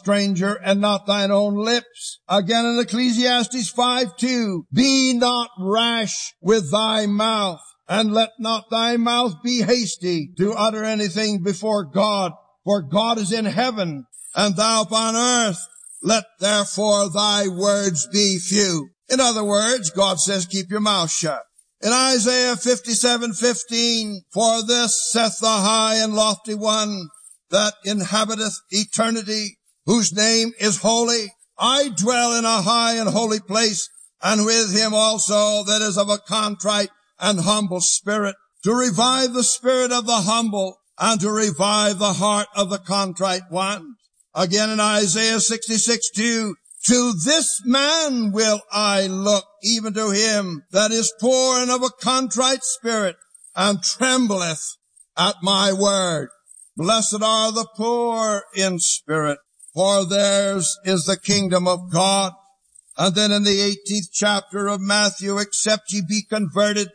stranger and not thine own lips. Again in Ecclesiastes 5:2, be not rash with thy mouth, and let not thy mouth be hasty to utter anything before God, for God is in heaven, and thou upon earth. Let therefore thy words be few. In other words, God says, keep your mouth shut. In Isaiah 57:15, for this saith the high and lofty one that inhabiteth eternity, whose name is holy. I dwell in a high and holy place, and with him also that is of a contrite and humble spirit, to revive the spirit of the humble, and to revive the heart of the contrite one. Again in Isaiah 66:2, to this man will I look, even to him that is poor and of a contrite spirit, and trembleth at my word. Blessed are the poor in spirit, for theirs is the kingdom of God. And then in the 18th chapter of Matthew, except ye be converted